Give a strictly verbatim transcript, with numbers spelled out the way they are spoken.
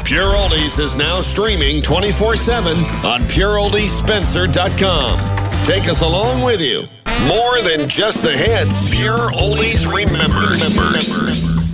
Pure Oldies is now streaming twenty-four seven on pure oldies spencer dot com. Take us along with you. More than just the hits, Pure Oldies remembers. remembers.